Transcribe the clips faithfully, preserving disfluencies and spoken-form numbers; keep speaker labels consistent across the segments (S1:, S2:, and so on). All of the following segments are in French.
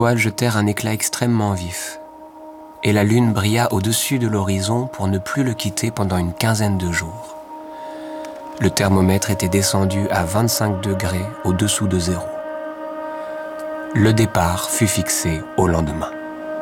S1: étoiles jetèrent un éclat extrêmement vif, et la lune brilla au-dessus de l'horizon pour ne plus le quitter pendant une quinzaine de jours. Le thermomètre était descendu à vingt-cinq degrés au-dessous de zéro. Le départ fut fixé au lendemain.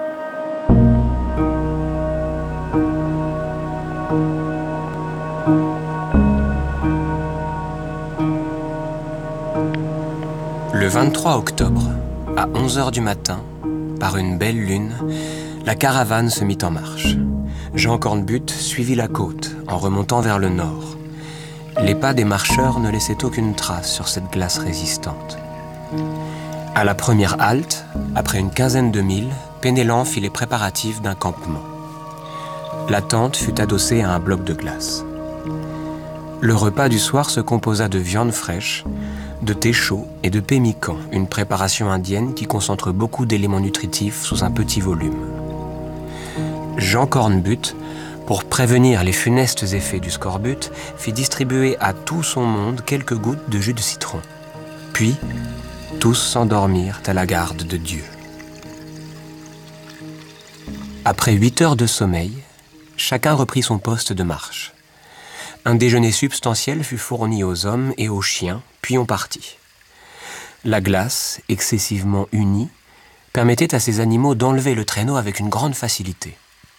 S1: Le vingt-trois octobre, à onze heures du matin, par une belle lune, la caravane se mit en marche. Jean Cornbutte suivit la côte en remontant vers le nord. Les pas des marcheurs ne laissaient aucune trace sur cette glace résistante. À la première halte, après une quinzaine de milles, Penellan fit les préparatifs d'un campement. La tente fut adossée à un bloc de glace. Le repas du soir se composa de viande fraîche, de thé chaud et de pemmican, une préparation indienne qui concentre beaucoup d'éléments nutritifs sous un petit volume. Jean Cornbutte, pour prévenir les funestes effets du scorbut, fit distribuer à tout son monde quelques gouttes de jus de citron. Puis, tous s'endormirent à la garde de Dieu. Après huit heures de sommeil, chacun reprit son poste de marche. Un déjeuner substantiel fut fourni aux hommes et aux chiens, puis on partit. La glace, excessivement unie, permettait à ces animaux d'enlever le traîneau avec une grande facilité.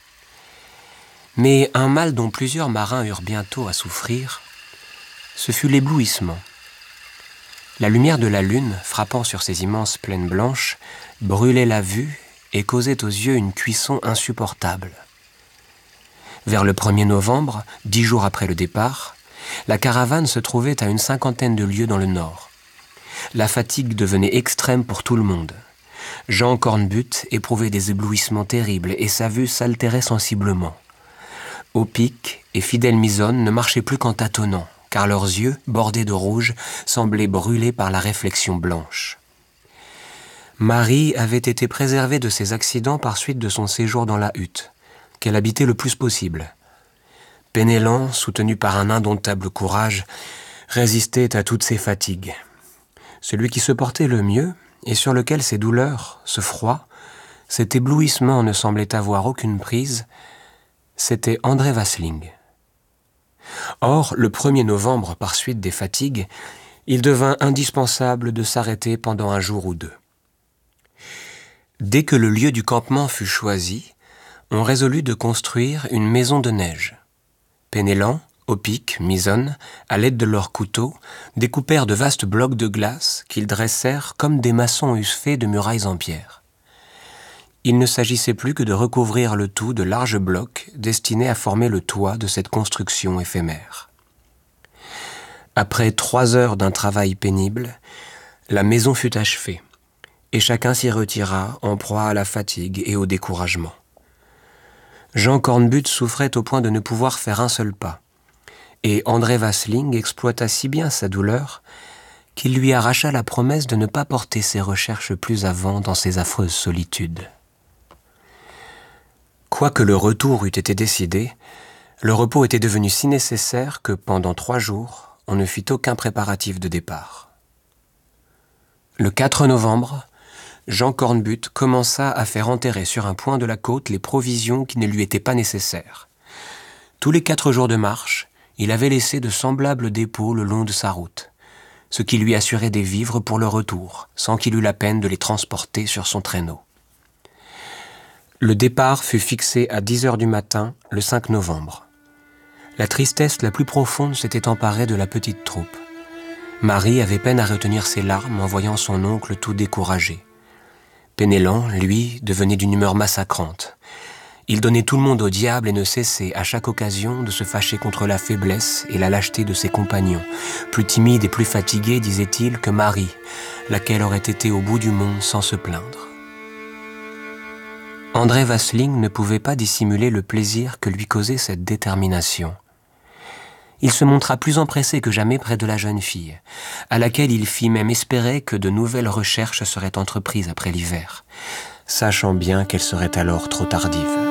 S1: Mais un mal dont plusieurs marins eurent bientôt à souffrir, ce fut l'éblouissement. La lumière de la lune, frappant sur ces immenses plaines blanches, brûlait la vue et causait aux yeux une cuisson insupportable. Vers le premier novembre, dix jours après le départ, la caravane se trouvait à une cinquantaine de lieues dans le nord. La fatigue devenait extrême pour tout le monde. Jean Cornbutte éprouvait des éblouissements terribles et sa vue s'altérait sensiblement. Opic et Fidèle Misonne ne marchaient plus qu'en tâtonnant, car leurs yeux, bordés de rouge, semblaient brûlés par la réflexion blanche. Marie avait été préservée de ces accidents par suite de son séjour dans la hutte, qu'elle habitait le plus possible. Penellan, soutenu par un indomptable courage, résistait à toutes ces fatigues. Celui qui se portait le mieux, et sur lequel ces douleurs, ce froid, cet éblouissement ne semblaient avoir aucune prise, c'était André Vasling. Or, le premier novembre, par suite des fatigues, il devint indispensable de s'arrêter pendant un jour ou deux. Dès que le lieu du campement fut choisi, on résolut de construire une maison de neige. Penellan, Opic, Misonne, à l'aide de leurs couteaux, découpèrent de vastes blocs de glace qu'ils dressèrent comme des maçons eussent fait de murailles en pierre. Il ne s'agissait plus que de recouvrir le tout de larges blocs destinés à former le toit de cette construction éphémère. Après trois heures d'un travail pénible, la maison fut achevée, et chacun s'y retira en proie à la fatigue et au découragement. Jean Cornbutte souffrait au point de ne pouvoir faire un seul pas, et André Vasling exploita si bien sa douleur qu'il lui arracha la promesse de ne pas porter ses recherches plus avant dans ces affreuses solitudes. Quoique le retour eût été décidé, le repos était devenu si nécessaire que pendant trois jours, on ne fit aucun préparatif de départ. Le quatre novembre, Jean Cornbutte commença à faire enterrer sur un point de la côte les provisions qui ne lui étaient pas nécessaires. Tous les quatre jours de marche, il avait laissé de semblables dépôts le long de sa route, ce qui lui assurait des vivres pour le retour, sans qu'il eût la peine de les transporter sur son traîneau. Le départ fut fixé à dix heures du matin, le cinq novembre. La tristesse la plus profonde s'était emparée de la petite troupe. Marie avait peine à retenir ses larmes en voyant son oncle tout découragé. Penellan, lui, devenait d'une humeur massacrante. Il donnait tout le monde au diable et ne cessait, à chaque occasion, de se fâcher contre la faiblesse et la lâcheté de ses compagnons, plus timides et plus fatigués, disait-il, que Marie, laquelle aurait été au bout du monde sans se plaindre. André Vasling ne pouvait pas dissimuler le plaisir que lui causait cette détermination. Il se montra plus empressé que jamais près de la jeune fille, à laquelle il fit même espérer que de nouvelles recherches seraient entreprises après l'hiver, sachant bien qu'elle serait alors trop tardive.